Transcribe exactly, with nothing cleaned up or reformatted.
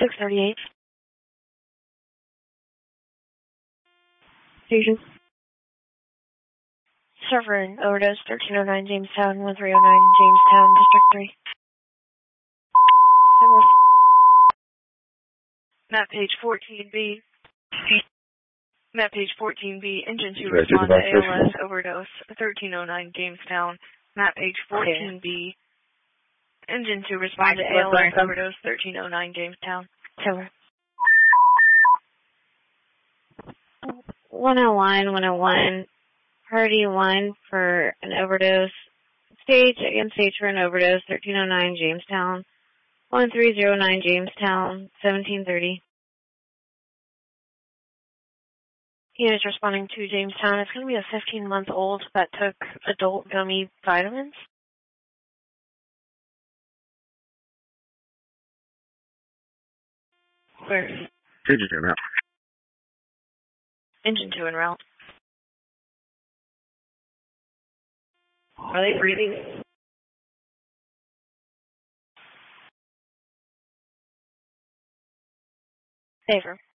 six thirty-eight. Station. Suffering overdose, thirteen oh nine Jamestown, one three oh nine Jamestown, District three. Map page fourteen B. Map page fourteen B, engine two respond to A L S overdose, thirteen oh nine Jamestown. Map page fourteen B, engine two respond to A L S overdose, thirteen oh nine Jamestown. Tower. one oh one, one oh one, party one for an overdose. Stage, again, stage for an overdose, thirteen oh nine Jamestown. one three oh nine Jamestown, seventeen thirty. He is responding to Jamestown. It's going to be a fifteen-month-old that took adult gummy vitamins. Where? Engine two en route. Engine two en route. Are they breathing? Favor.